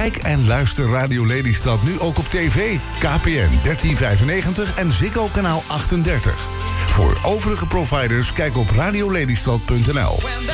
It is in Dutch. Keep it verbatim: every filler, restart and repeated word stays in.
Kijk en luister Radio Lelystad nu ook op tv. K P N dertien vijfennegentig en Ziggo kanaal achtendertig. Voor overige providers kijk op radiolelystad punt n l.